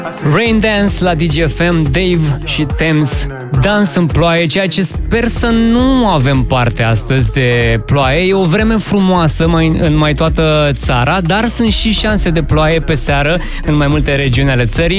Rain Dance la DGFM, Dave și Thames, dans în ploaie, ceea ce sper să nu avem parte astăzi de ploaie. E o vreme frumoasă în mai toată țara, dar sunt și șanse de ploaie pe seară în mai multe regiuni ale țării.